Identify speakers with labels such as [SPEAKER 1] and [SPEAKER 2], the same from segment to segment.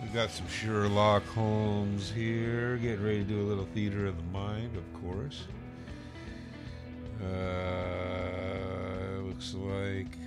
[SPEAKER 1] We got some Sherlock Holmes here. Getting ready to do a little theater of the mind, of course. Looks like...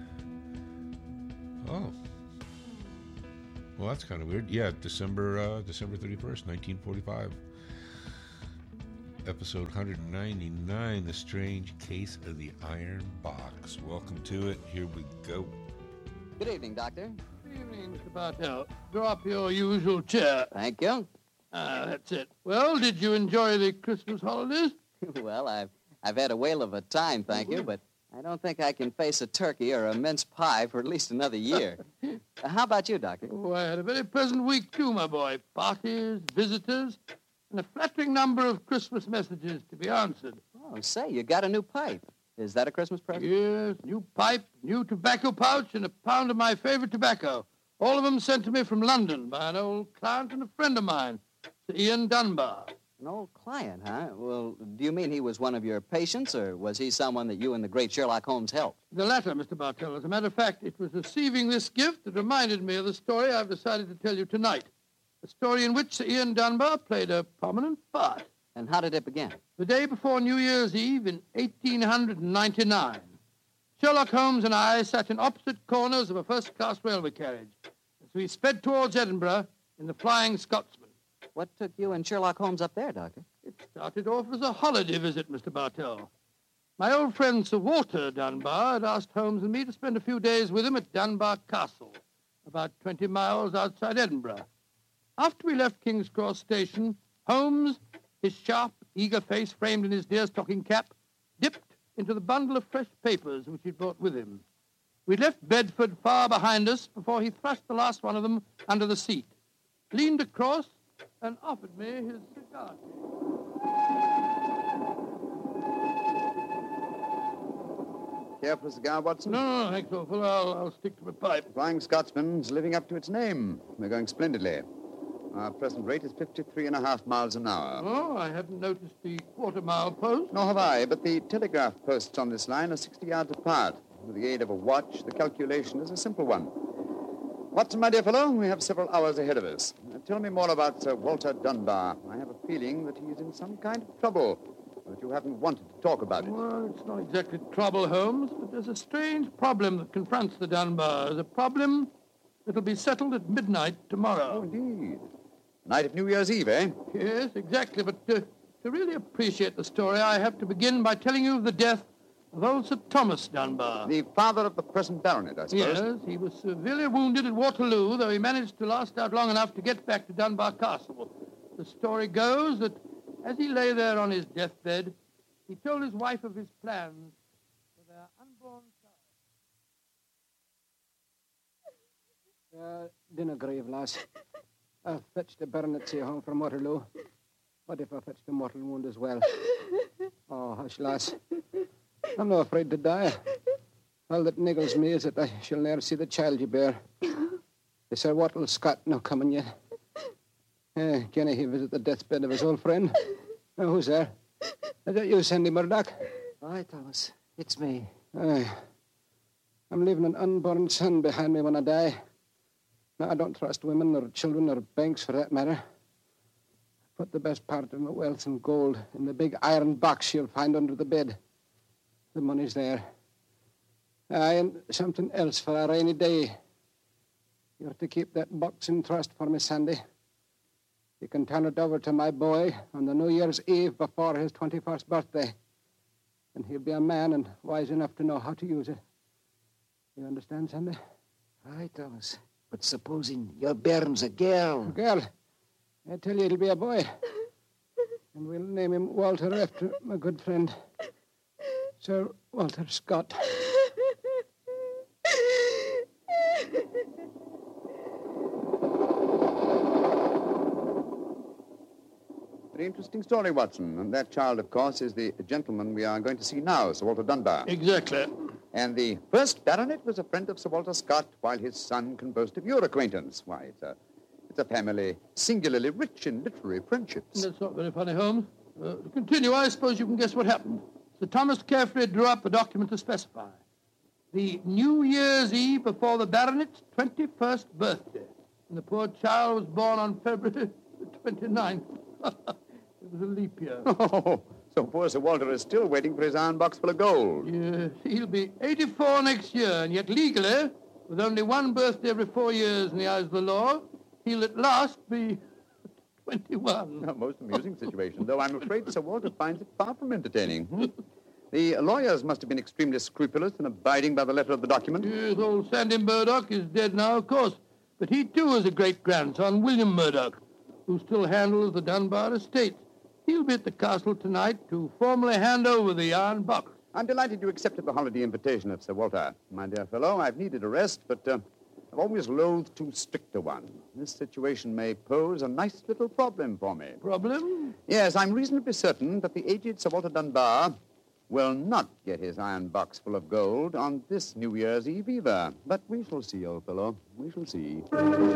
[SPEAKER 1] Oh. Well, that's kind of weird. Yeah, December 31st, 1945. Episode 199, The Strange Case of the Iron Box. Welcome to it. Here we go.
[SPEAKER 2] Good evening, Doctor.
[SPEAKER 3] Good evening, Mr. Bartell. Draw up your usual chair.
[SPEAKER 2] Thank you.
[SPEAKER 3] That's it. Well, did you enjoy the Christmas holidays?
[SPEAKER 2] Well, I've had a whale of a time, thank you, but I don't think I can face a turkey or a mince pie for at least another year. How about you, Doctor?
[SPEAKER 3] Oh, I had a very pleasant week, too, my boy. Parties, visitors, and a flattering number of Christmas messages to be answered.
[SPEAKER 2] Oh, say, you got a new pipe. Is that a Christmas present?
[SPEAKER 3] Yes, new pipe, new tobacco pouch, and a pound of my favorite tobacco. All of them sent to me from London by an old client and a friend of mine, Sir Ian Dunbar.
[SPEAKER 2] An old client, huh? Well, do you mean he was one of your patients, or was he someone that you and the great Sherlock Holmes helped?
[SPEAKER 3] The latter, Mr. Bartell. As a matter of fact, it was receiving this gift that reminded me of the story I've decided to tell you tonight. A story in which Sir Ian Dunbar played a prominent part.
[SPEAKER 2] And how did it begin?
[SPEAKER 3] The day before New Year's Eve in 1899, Sherlock Holmes and I sat in opposite corners of a first-class railway carriage as we sped towards Edinburgh in the Flying Scotsman.
[SPEAKER 2] What took you and Sherlock Holmes up there, Doctor?
[SPEAKER 3] It started off as a holiday visit, Mr. Bartell. My old friend Sir Walter Dunbar had asked Holmes and me to spend a few days with him at Dunbar Castle, about 20 miles outside Edinburgh. After we left King's Cross Station, Holmes, his sharp, eager face framed in his deerstalking cap, dipped into the bundle of fresh papers which he'd brought with him. We'd left Bedford far behind us before he thrust the last one of them under the seat, leaned across, and offered me his cigar case.
[SPEAKER 4] Care for a cigar, Watson?
[SPEAKER 3] No, thanks, awful. I'll stick to my pipe.
[SPEAKER 4] Flying Scotsman's living up to its name. We're going splendidly. Our present rate is 53.5 miles an hour.
[SPEAKER 3] Oh, I haven't noticed the quarter-mile post.
[SPEAKER 4] Nor have I, but the telegraph posts on this line are 60 yards apart. With the aid of a watch, the calculation is a simple one. Watson, my dear fellow, we have several hours ahead of us. Tell me more about Sir Walter Dunbar. I have a feeling that he is in some kind of trouble, but you haven't wanted to talk about it.
[SPEAKER 3] Well, it's not exactly trouble, Holmes, but there's a strange problem that confronts the Dunbars. A problem that'll be settled at midnight tomorrow.
[SPEAKER 4] Oh, indeed. Night of New Year's Eve, eh?
[SPEAKER 3] Yes, exactly. But to really appreciate the story, I have to begin by telling you of the death of old Sir Thomas Dunbar.
[SPEAKER 4] The father of the present baronet, I suppose.
[SPEAKER 3] Yes, he was severely wounded at Waterloo, though he managed to last out long enough to get back to Dunbar Castle. The story goes that as he lay there on his deathbed, he told his wife of his plans for their unborn child.
[SPEAKER 5] Dinna grieve, lass. I've fetched the baronetcy home from Waterloo. What if I fetched a mortal wound as well? Oh, hush, lass. I'm not afraid to die. All that niggles me is that I shall ne'er see the child you bear. The Sir Wattle Scott no coming yet. Can he visit the deathbed of his old friend? Who's there? Is that you, Sandy Murdoch?
[SPEAKER 2] Aye, Thomas. It's me.
[SPEAKER 5] Aye. I'm leaving an unborn son behind me when I die. Now, I don't trust women or children or banks for that matter. Put the best part of my wealth and gold in the big iron box you'll find under the bed. The money's there. Aye, and something else for a rainy day. You're to keep that box in trust for me, Sandy. You can turn it over to my boy on the New Year's Eve before his 21st birthday. And he'll be a man and wise enough to know how to use it. You understand, Sandy?
[SPEAKER 2] Aye, Thomas. But supposing your bairn's a girl.
[SPEAKER 5] A girl? I tell you, it'll be a boy. And we'll name him Walter after my good friend, Sir Walter Scott.
[SPEAKER 4] Very interesting story, Watson. And that child, of course, is the gentleman we are going to see now, Sir Walter Dunbar.
[SPEAKER 3] Exactly.
[SPEAKER 4] And the first baronet was a friend of Sir Walter Scott, while his son can boast of your acquaintance. Why, it's a family singularly rich in literary friendships.
[SPEAKER 3] That's not very funny, Holmes. To continue, I suppose you can guess what happened. Sir Thomas carefully drew up a document to specify the New Year's Eve before the baronet's 21st birthday. And the poor child was born on February the 29th. It was a leap year.
[SPEAKER 4] Oh, so poor Sir Walter is still waiting for his iron box full of gold.
[SPEAKER 3] Yes, he'll be 84 next year, and yet legally, with only one birthday every 4 years in the eyes of the law, he'll at last be 21.
[SPEAKER 4] A most amusing situation, though I'm afraid Sir Walter finds it far from entertaining. The lawyers must have been extremely scrupulous in abiding by the letter of the document.
[SPEAKER 3] Yes, old Sandy Murdoch is dead now, of course. But he, too, is a great-grandson, William Murdoch, who still handles the Dunbar estate. He'll be at the castle tonight to formally hand over the iron box.
[SPEAKER 4] I'm delighted you accepted the holiday invitation of Sir Walter. My dear fellow, I've needed a rest, but I've always loathed too strict a one. This situation may pose a nice little problem for me.
[SPEAKER 3] Problem?
[SPEAKER 4] Yes, I'm reasonably certain that the aged Sir Walter Dunbar will not get his iron box full of gold on this New Year's Eve either. But we shall see, old fellow. We shall see.